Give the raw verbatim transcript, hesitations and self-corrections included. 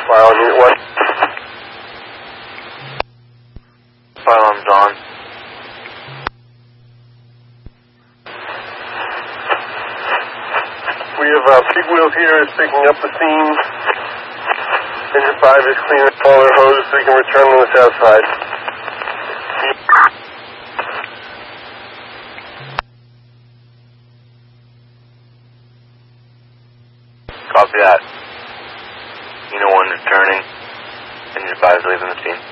Fire on unit one. Fire alarm's on. We have uh, Big Wheels here is picking up the scene. Engine five is cleaning all their hoses so we can return on the south side. Copy that. Unit one returning. Engine five is leaving the scene.